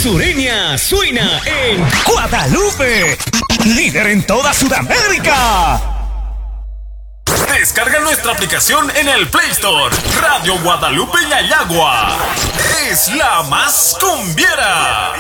Sureña suena en Guadalupe, líder en toda Sudamérica. Descarga nuestra aplicación en el Play Store. Radio Guadalupe Yayagua es la más cumbiera.